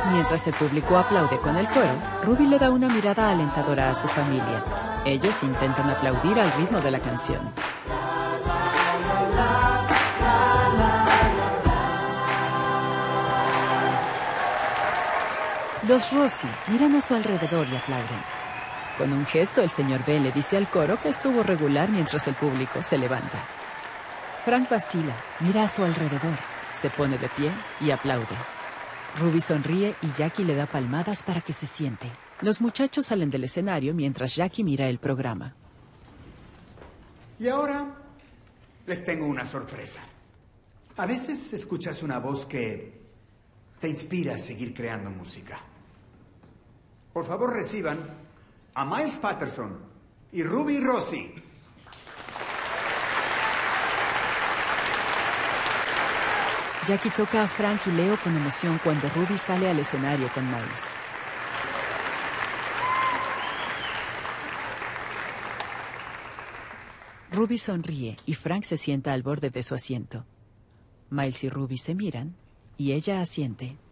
Mientras el público aplaude con el coro, Ruby le da una mirada alentadora a su familia. Ellos intentan aplaudir al ritmo de la canción. Los Rossi miran a su alrededor y aplauden. Con un gesto, el señor B le dice al coro que estuvo regular mientras el público se levanta. Frank vacila, mira a su alrededor, se pone de pie y aplaude. Ruby sonríe y Jackie le da palmadas para que se siente. Los muchachos salen del escenario mientras Jackie mira el programa. Y ahora les tengo una sorpresa. A veces escuchas una voz que te inspira a seguir creando música. Por favor, reciban a Miles Patterson y Ruby Rossi. Jackie toca a Frank y Leo con emoción cuando Ruby sale al escenario con Miles. Ruby sonríe y Frank se sienta al borde de su asiento. Miles y Ruby se miran y ella asiente.